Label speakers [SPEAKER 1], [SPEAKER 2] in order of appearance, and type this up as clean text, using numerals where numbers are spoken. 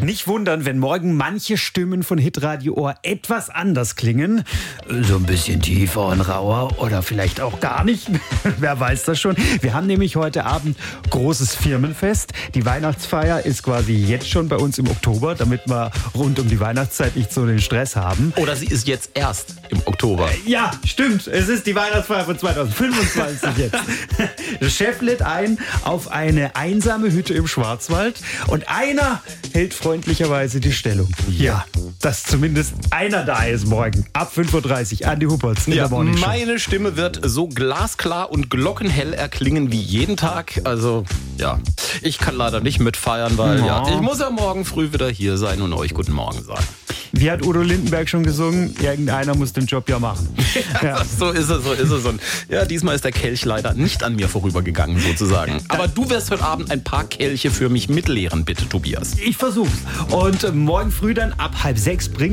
[SPEAKER 1] Nicht wundern, wenn morgen manche Stimmen von Hitradio Ohr etwas anders klingen. So ein bisschen tiefer und rauer oder vielleicht auch gar nicht. Wer weiß das schon. Wir haben nämlich heute Abend großes Firmenfest. Die Weihnachtsfeier ist quasi jetzt schon bei uns im Oktober, damit wir rund um die Weihnachtszeit nicht so den Stress haben.
[SPEAKER 2] Oder sie ist jetzt erst im Oktober.
[SPEAKER 1] Ja, stimmt. Es ist die Weihnachtsfeier von 2025 jetzt. Der Chef lädt ein auf eine einsame Hütte im Schwarzwald und einer hält freundlicherweise die Stellung. Ja, dass zumindest einer da ist morgen. Ab 5.30 Uhr. Andi Huppertz in der Morning Show.
[SPEAKER 2] Meine Stimme wird so glasklar und glockenhell erklingen wie jeden Tag. Also, ja, ich kann leider nicht mitfeiern, weil ich muss ja morgen früh wieder hier sein und euch guten Morgen sagen.
[SPEAKER 1] Wie hat Udo Lindenberg schon gesungen? Irgendeiner muss den Job ja machen.
[SPEAKER 2] Ja. So ist es. Und ja, diesmal ist der Kelch leider nicht an mir vorübergegangen, sozusagen. Aber du wirst heute Abend ein paar Kelche für mich mitleeren, bitte, Tobias.
[SPEAKER 1] Ich versuch's. Und morgen früh dann ab 5:30 bringt